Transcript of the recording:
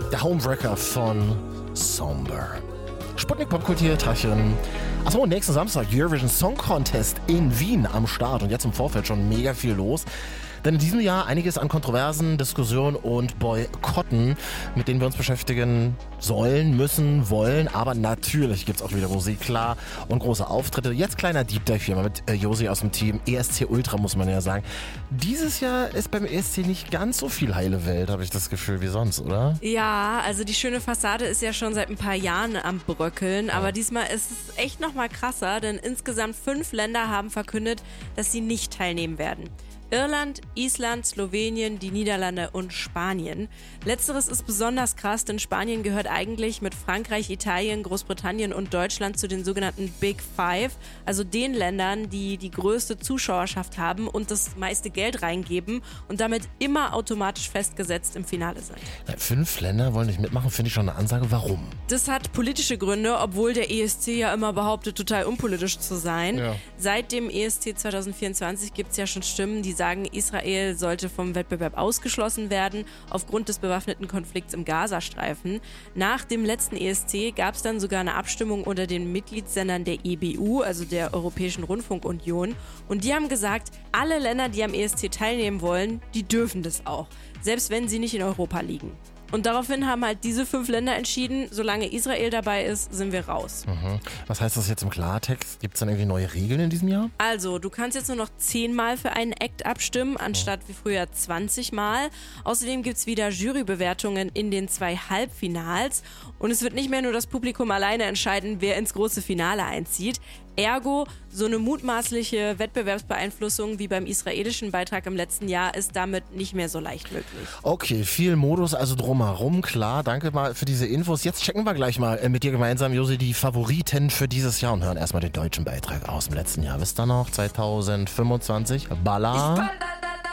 Der Homewrecker von Somber. Sputnik Popkultur, Tachchen. Achso, nächsten Samstag Eurovision Song Contest in Wien am Start. Und jetzt im Vorfeld schon mega viel los. Denn in diesem Jahr einiges an Kontroversen, Diskussionen und Boykotten, mit denen wir uns beschäftigen sollen, müssen, wollen. Aber natürlich gibt's auch wieder Musik, klar, und große Auftritte. Jetzt kleiner Deep Dive hier mal mit Josi aus dem Team. ESC Ultra, muss man ja sagen. Dieses Jahr ist beim ESC nicht ganz so viel heile Welt, habe ich das Gefühl, wie sonst, oder? Ja, also die schöne Fassade ist ja schon seit ein paar Jahren am Bröckeln. Aber diesmal ist es echt noch mal krasser, denn insgesamt 5 Länder haben verkündet, dass sie nicht teilnehmen werden. Irland, Island, Slowenien, die Niederlande und Spanien. Letzteres ist besonders krass, denn Spanien gehört eigentlich mit Frankreich, Italien, Großbritannien und Deutschland zu den sogenannten Big Five, also den Ländern, die die größte Zuschauerschaft haben und das meiste Geld reingeben und damit immer automatisch festgesetzt im Finale sind. 5 Länder wollen nicht mitmachen, finde ich schon eine Ansage. Warum? Das hat politische Gründe, obwohl der ESC ja immer behauptet, total unpolitisch zu sein. Ja. Seit dem ESC 2024 gibt es ja schon Stimmen, die sagen, Israel sollte vom Wettbewerb ausgeschlossen werden aufgrund des bewaffneten Konflikts im Gazastreifen. Nach dem letzten ESC gab es dann sogar eine Abstimmung unter den Mitgliedssendern der EBU, also der Europäischen Rundfunkunion. Und die haben gesagt, alle Länder, die am ESC teilnehmen wollen, die dürfen das auch, selbst wenn sie nicht in Europa liegen. Und daraufhin haben halt diese 5 Länder entschieden, solange Israel dabei ist, sind wir raus. Was heißt das jetzt im Klartext? Gibt es dann irgendwie neue Regeln in diesem Jahr? Also, du kannst jetzt nur noch 10 Mal für einen Act abstimmen, anstatt wie früher 20 Mal. Außerdem gibt es wieder Jurybewertungen in den 2 Halbfinals. Und es wird nicht mehr nur das Publikum alleine entscheiden, wer ins große Finale einzieht. Ergo, so eine mutmaßliche Wettbewerbsbeeinflussung wie beim israelischen Beitrag im letzten Jahr ist damit nicht mehr so leicht möglich. Okay, viel Modus also drumherum, klar. Danke mal für diese Infos. Jetzt checken wir gleich mal mit dir gemeinsam, Josi, die Favoriten für dieses Jahr und hören erstmal den deutschen Beitrag aus dem letzten Jahr. Wisst ihr noch? 2025? Balla.